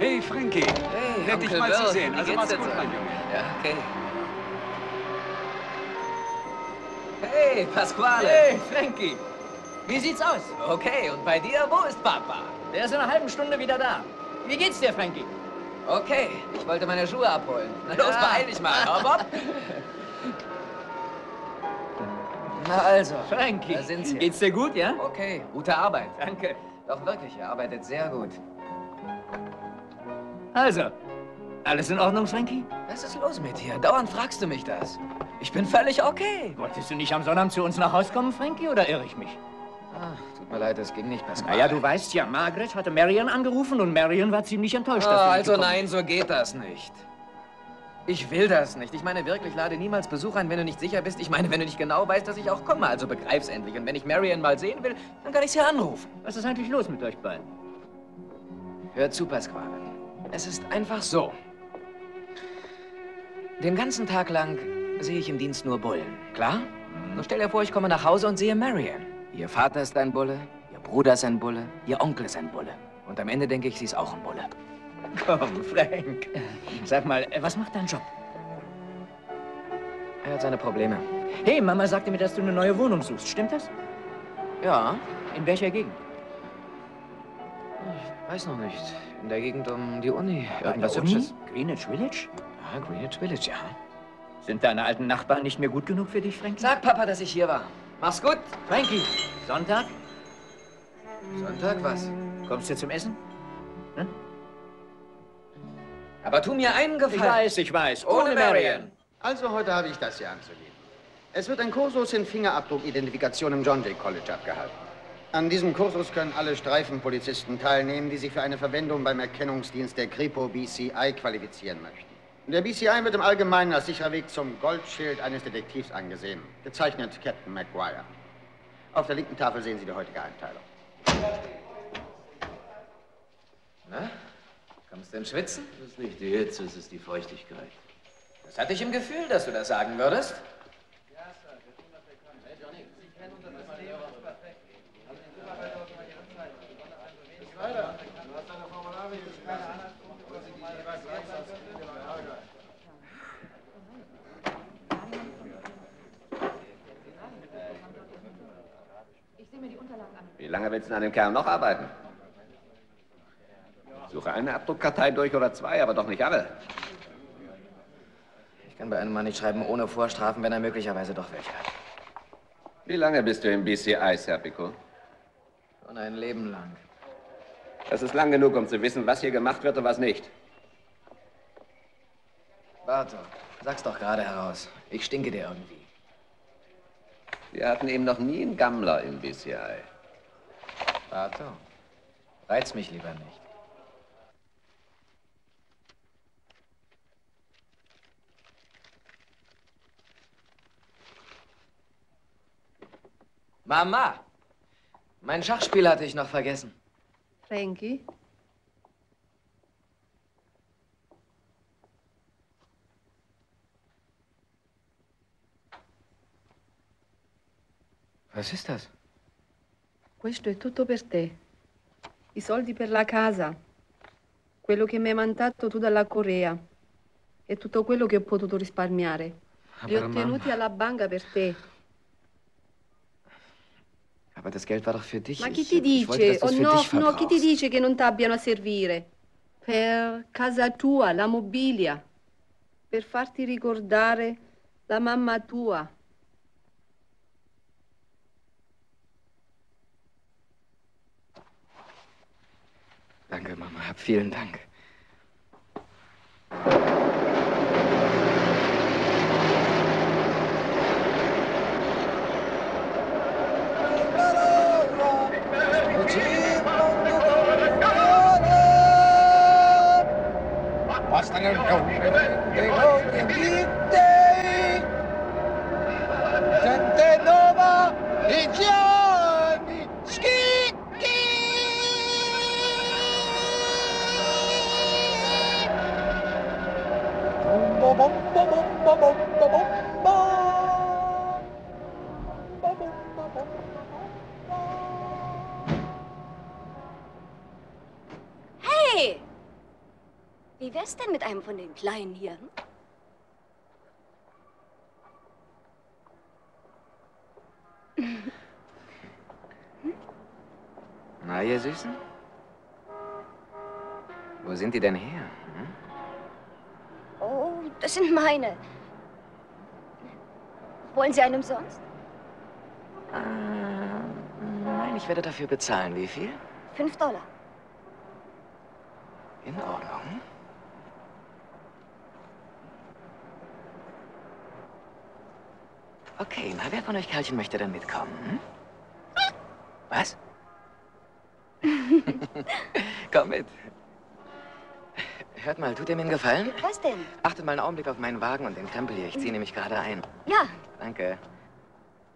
Hey, Frankie. Hey, nett dich Onkel mal Will. zu sehen. Wie Also geht's mach's dir gut, so? mein Junge. Ja, okay. Hey, Pasquale. Hey, Frankie. Wie sieht's aus? Okay, und bei dir, wo ist Papa? Der ist in einer halben Stunde wieder da. Wie geht's dir, Frankie? Okay, ich wollte meine Schuhe abholen. Na los, Ja. beeil dich mal. Hopp, hopp. Na also, Frankie, da sind Sie. geht's dir gut, ja? Okay, gute Arbeit. Danke. Doch wirklich, ihr arbeitet sehr gut. Also, alles in Ordnung, Frankie? Was ist los mit dir? Dauernd fragst du mich das. Ich bin völlig okay. Wolltest du nicht am Sonnabend zu uns nach Haus kommen, Frankie, oder irre ich mich? Ach, tut mir leid, das ging nicht, Pascal. Naja, du weißt ja, Margaret hatte Marion angerufen und Marion war ziemlich enttäuscht, dass du nicht Also gekommen nein, so geht das nicht. Ich will das nicht. Ich meine wirklich, lade niemals Besuch ein, wenn du nicht sicher bist. Ich meine, wenn du nicht genau weißt, dass ich auch komme. Also begreif's endlich. Und wenn ich Marion mal sehen will, dann kann ich sie anrufen. Was ist eigentlich los mit euch beiden? Hör zu, Pasquale. Es ist einfach so. Den ganzen Tag lang sehe ich im Dienst nur Bullen. Klar? Nur stell dir vor, ich komme nach Hause und sehe Marion. Ihr Vater ist ein Bulle, ihr Bruder ist ein Bulle, ihr Onkel ist ein Bulle. Und am Ende denke ich, sie ist auch ein Bulle. Komm, Frank. Sag mal, was macht dein Job? Er hat seine Probleme. Hey, Mama sagte mir, dass du eine neue Wohnung suchst. Stimmt das? Ja, In welcher Gegend? ich weiß noch nicht. In der Gegend um die Uni. Irgendwas Uni? Hübsches. Greenwich Village? Ja, Greenwich Village, ja. Sind deine alten Nachbarn nicht mehr gut genug für dich, Frankie? Sag Papa, dass ich hier war. Mach's gut. Frankie, Sonntag? Sonntag was? Kommst du zum Essen? Hm? Aber tu mir einen Gefallen. Ich weiß. Ohne Marion. Also, heute habe ich das hier anzugeben. Es wird ein Kursus in Fingerabdruckidentifikation im John Jay College abgehalten. An diesem Kursus können alle Streifenpolizisten teilnehmen, die sich für eine Verwendung beim Erkennungsdienst der Kripo BCI qualifizieren möchten. Der BCI wird im Allgemeinen als sicherer Weg zum Goldschild eines Detektivs angesehen. Gezeichnet Captain McGuire. Auf der linken Tafel sehen Sie die heutige Einteilung. Na? Kommst du ins Schwitzen? Das ist nicht die Hitze, es ist die Feuchtigkeit. Das hatte ich im Gefühl, dass du das sagen würdest. Wie lange willst du an dem Kerl noch arbeiten? Suche eine Abdruckkartei durch oder zwei, aber doch nicht alle. Ich kann bei einem Mann nicht schreiben ohne Vorstrafen, wenn er möglicherweise doch welche hat. Wie lange bist du im BCI, Serpico? Schon ein Leben lang. Das ist lang genug, um zu wissen, was hier gemacht wird und was nicht. Barto, sag's doch gerade heraus. Ich stinke dir irgendwie. Wir hatten eben noch nie einen Gammler im BCI. Barto, reiz mich lieber nicht. Mama, mein Schachspiel hatte ich noch vergessen. Frankie? Was ist das? Questo è tutto per te. I soldi per la casa. Quello che mi hai mandato tu dalla Corea. E tutto quello che ho potuto risparmiare. Li ho tenuti alla banca per te. Aber das Geld war doch für dich. Ma chi ti dice? Oh No, chi ti dice che non t'abbiano a servire? Per casa tua, la mobilia. Per farti ricordare la mamma tua. Danke, Mama. Vielen Dank. Hey! Wie wär's denn mit einem von den Kleinen hier? Na, ihr Süßen? Wo sind die denn her? Oh, das sind meine. Wollen Sie einen umsonst? Nein, ich werde dafür bezahlen. Wie viel? $5. In Ordnung. Okay, na, wer von euch Kerlchen möchte denn mitkommen? Hm? Was? Komm mit. Hört mal, tut ihr mir einen Gefallen? Was denn? Achtet mal einen Augenblick auf meinen Wagen und den Krempel hier. Ich ziehe nämlich gerade ein. Ja. Danke.